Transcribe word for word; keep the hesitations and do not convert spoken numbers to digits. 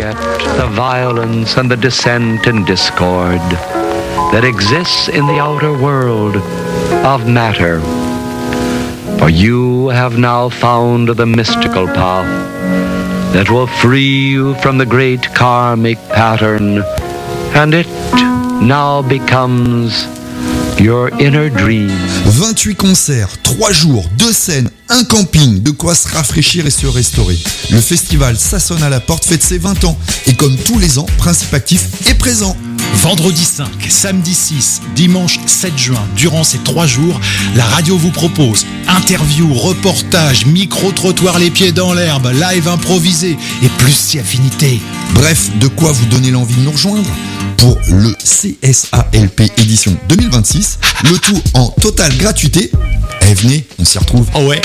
forget the violence and the dissent and discord that exists in the outer world of matter. For you have now found the mystical path that will free you from the great karmic pattern, and it now becomes your inner dream. vingt-huit concerts, trois jours, deux scènes, un camping, de quoi se rafraîchir et se restaurer. Le festival Ça sonne à la porte fête ses vingt ans. Et comme tous les ans, Principe Actif est présent. Vendredi cinq, samedi six, dimanche sept juin, durant ces trois jours, la radio vous propose interviews, reportages, micro-trottoirs les pieds dans l'herbe, live improvisé et plus si affinité. Bref, de quoi vous donner l'envie de nous rejoindre pour le C S A L P édition deux mille vingt-six, le tout en totale gratuité. Eh venez, on s'y retrouve. Oh ouais.